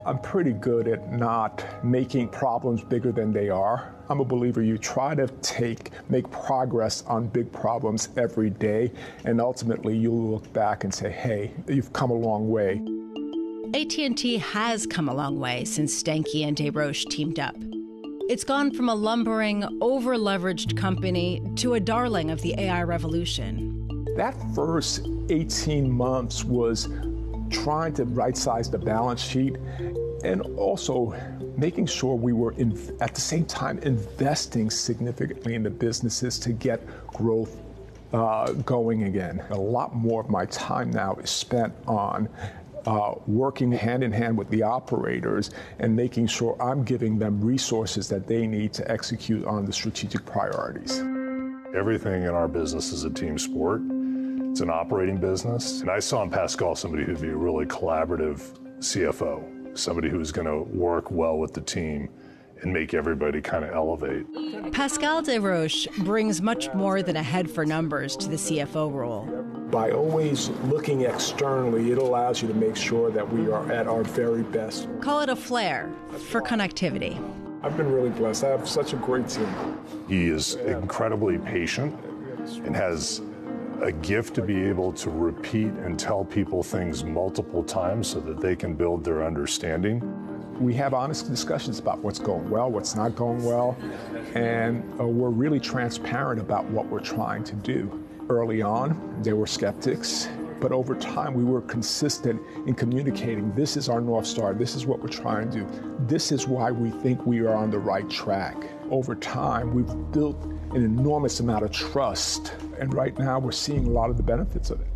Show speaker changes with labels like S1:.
S1: I'm pretty good at not making problems bigger than they are. I'm a believer you try to make progress on big problems every day, and ultimately you'll look back and say, hey, you've come a long way.
S2: AT&T has come a long way since Stankey and Desroches teamed up. It's gone from a lumbering, over-leveraged company to a darling of the AI revolution.
S1: That first 18 months was trying to right-size the balance sheet and also making sure we were, at the same time, investing significantly in the businesses to get growth going again. A lot more of my time now is spent on working hand in hand with the operators and making sure I'm giving them resources that they need to execute on the strategic priorities.
S3: Everything in our business is a team sport. It's an operating business. And I saw in Pascal somebody who'd be a really collaborative CFO, somebody who's going to work well with the team and make everybody kind of elevate.
S2: Pascal Desroches brings much more than a head for numbers to the CFO role.
S1: By always looking externally, it allows you to make sure that we are at our very best.
S2: Call it a flair for connectivity.
S1: I've been really blessed. I have such a great team.
S3: He is incredibly patient and has a gift to be able to repeat and tell people things multiple times so that they can build their understanding.
S1: We have honest discussions about what's going well, what's not going well, and we're really transparent about what we're trying to do. Early on, there were skeptics, but over time we were consistent in communicating, this is our North Star, this is what we're trying to do, this is why we think we are on the right track. Over time, we've built an enormous amount of trust, and right now we're seeing a lot of the benefits of it.